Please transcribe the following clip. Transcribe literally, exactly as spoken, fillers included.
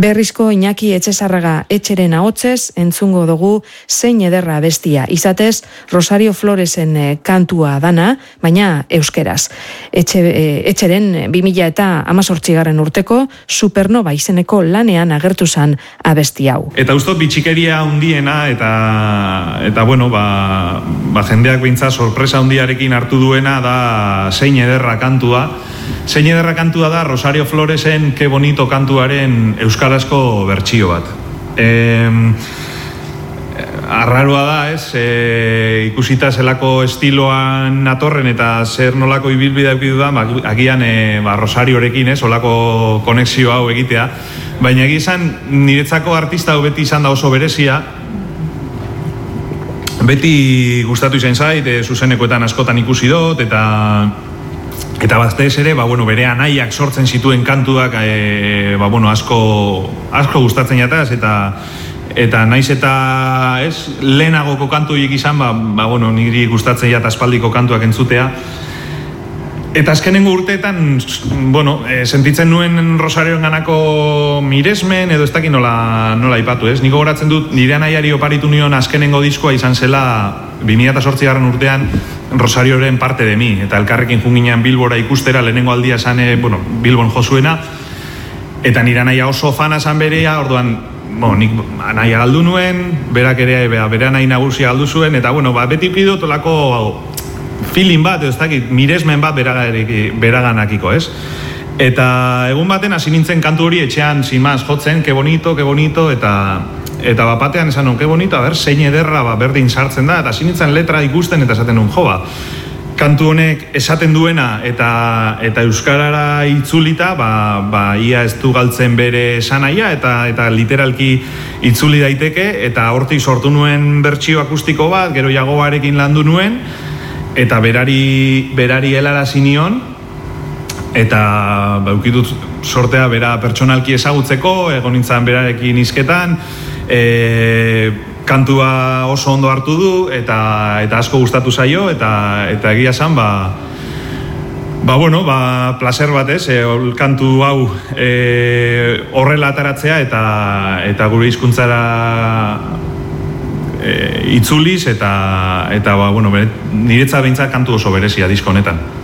Berrizko Iñaki Etxezarraga etxeren ahotsez entzungo dugu Zein ederra abestia. Izatez Rosario Floresen kantua dana, baina euskeraz. Etxe, etxeren bi mila eta hamazortzigarren urteko Supernova izeneko lanean agertu zan abesti hau. Eta ustot bitxikeria hundiena eta eta bueno, ba, ba jendeak beintza sorpresa hundiarekin hartu duena da Zein ederra kantua. Zein ederra kantua da Rosario Floresen Ke bonito kantuaren euskarazko bertsio bat. E, arraroa da, ez? E, ikusita zelako estiloan natorren eta zer nolako ibilbidea eduki da, ba, agian e, ba, Rosariorekin, ez? Olako konexio hau egitea. Baina egizan, niretzako artista hau beti izan da oso berezia. Beti gustatu izan zait, e, zuzenekoetan askotan ikusi dut, eta eta batez ere, ba, bueno, bere anaiak sortzen zituen kantuak e, ba, bueno, asko, asko gustatzen jataz, eta eta naiz eta ez, lehenagoko kantuik izan, ba, ba, bueno, niri gustatzen jat aspaldiko kantuak entzutea. Eta azkenengo urteetan, bueno, e, sentitzen nuen Rosarioen ganako miresmen, edo ez dakit nola, nola ipatu, ez? Niko goratzen dut, nire anaiari oparitu nion azkenengo diskoa izan zela bi mila zortzigarren urtean Rosarioren parte de mi, eta elkarrekin junginean Bilbora ikustera, lehenengo aldia esan, e, bueno, Bilbon jozuena, eta nire anaia oso fana esan berea, orduan, bueno, nik anaia galdu nuen, berak ere, bere anai nagusia galdu zuen, eta, bueno, ba, beti pidot olako feeling bat, ez dakit, miresmen bat beraganakiko, ez? Eta egun baten hasi nintzen kantu hori etxean simaz jotzen, ke bonito, ke bonito, eta eta bapatean esan non, ke bonito, a ber, zein ederra, ba, berdin sartzen da, eta hasi nintzen letra ikusten, eta esaten nun, jo, ba, kantu honek esaten duena, eta eta euskarara itzulita, ba, ba, ia ez du galtzen bere esanaia, eta eta literalki itzuli daiteke, eta hortik sortu nuen bertsio akustiko bat, gero Jagobarekin landu nuen, eta berari, berari helarazi nion, eta baukitut sortea bera pertsonalki ezagutzeko, egon nintzen berarekin hizketan, e, kantua oso ondo hartu du, eta, eta asko gustatu zaio, eta, eta egia esan, ba, ba, bueno, ba, placer bat ez, e, kantu hau e, horrela ataratzea, eta, eta gure hizkuntzara E, itzuliz eta eta ba bueno, niretzat behintzat kantu oso berezia disko honetan.